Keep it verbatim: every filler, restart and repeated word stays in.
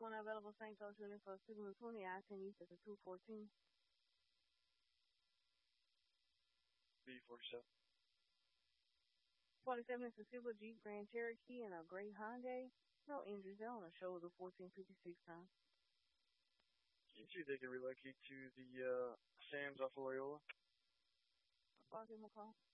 one available Saint George unit for Subaru twenty, I ten East at the two fourteen. B forty-seven. forty-seven is a silver Jeep Grand Cherokee and a gray Hyundai. No injuries. They're on a shoulder fourteen fifty-six time. Can you see if they can relocate to the uh, Sam's off Loyola? I'll give them a call.